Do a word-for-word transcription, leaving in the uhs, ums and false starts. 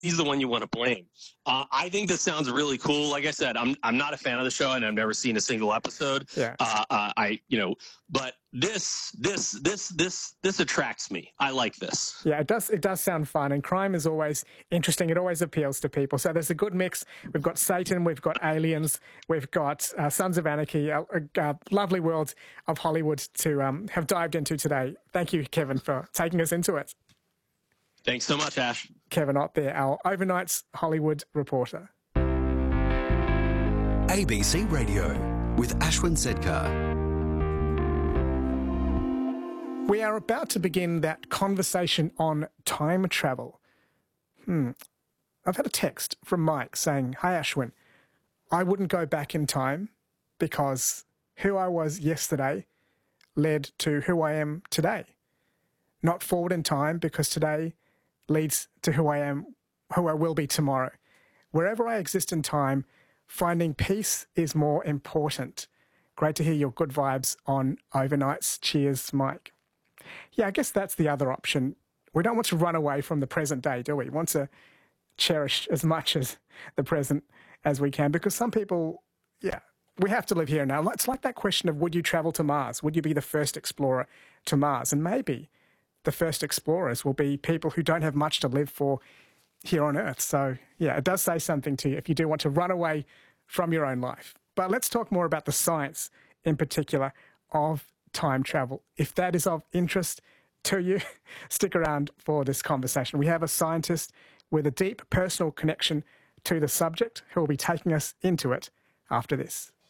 he's the one you want to blame. Uh, I think this sounds really cool. Like I said, I'm I'm not a fan of the show, and I've never seen a single episode. Yeah. Uh, uh, I you know, but this this this this this attracts me. I like this. Yeah, it does. It does sound fun, and crime is always interesting. It always appeals to people. So there's a good mix. We've got Satan, we've got aliens, we've got uh, Sons of Anarchy, a, a, a lovely world of Hollywood to um, have dived into today. Thank you, Kevin, for taking us into it. Thanks so much, Ash. Kevin Ott there, our overnight's Hollywood reporter. A B C Radio with Ashwin Sedkar. We are about to begin that conversation on time travel. Hmm. I've had a text from Mike saying, "Hi Ashwin, I wouldn't go back in time because who I was yesterday led to who I am today. Not forward in time because today leads to who I am, who I will be tomorrow. Wherever I exist in time, finding peace is more important. Great to hear your good vibes on overnights. Cheers, Mike." Yeah, I guess that's the other option. We don't want to run away from the present day, do we? We want to cherish as much as the present as we can, because some people, yeah, we have to live here now. It's like that question of, would you travel to Mars? Would you be the first explorer to Mars? And maybe the first explorers will be people who don't have much to live for here on Earth. So, yeah, it does say something to you if you do want to run away from your own life. But let's talk more about the science, in particular, of time travel. If that is of interest to you, stick around for this conversation. We have a scientist with a deep personal connection to the subject who will be taking us into it after this.